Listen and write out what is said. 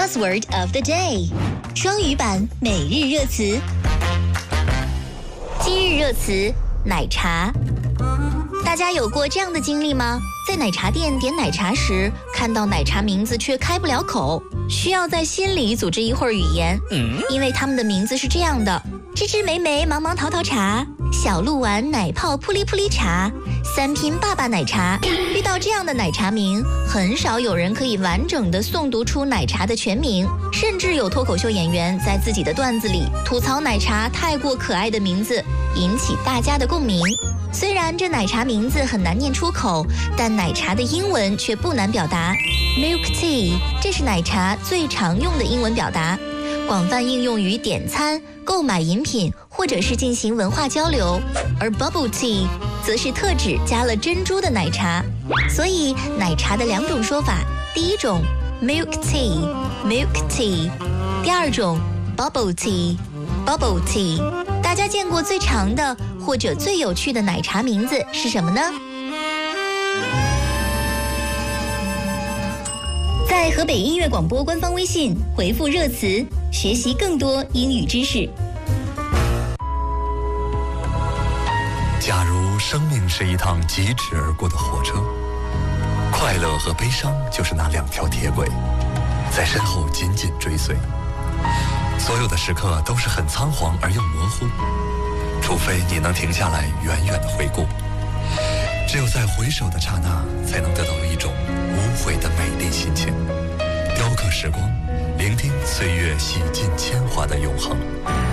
Buzzword of the day， 双语版每日热词。今日热词：奶茶。大家有过这样的经历吗？在奶茶店点奶茶时，看到奶茶名字却开不了口，需要在心里组织一会儿语言，因为他们的名字是这样的：芝芝美美忙忙淘淘茶，小鹿丸奶泡扑哩扑哩茶，三拼爸爸奶茶。遇到这样的奶茶名，很少有人可以完整地诵读出奶茶的全名，甚至有脱口秀演员在自己的段子里吐槽奶茶太过可爱的名字，引起大家的共鸣。虽然这奶茶名字很难念出口，但奶茶的英文却不难表达。Milk tea， 这是奶茶最常用的英文表达，广泛应用于点餐、购买饮品或者是进行文化交流。而 bubble tea 则是特指加了珍珠的奶茶。所以奶茶的两种说法，第一种 milk tea， 第二种 bubble tea。大家见过最长的或者最有趣的奶茶名字是什么呢？在河北音乐广播官方微信回复热词，学习更多英语知识。 假如生命是一趟疾驰而过的火车，快乐和悲伤就是那两条铁轨，在身后紧紧追随。所有的时刻都是很仓皇而又模糊，除非你能停下来远远地回顾，只有在回首的刹那，才能得到一种无悔的美丽心情，雕刻时光，聆听岁月洗尽铅华的永恒。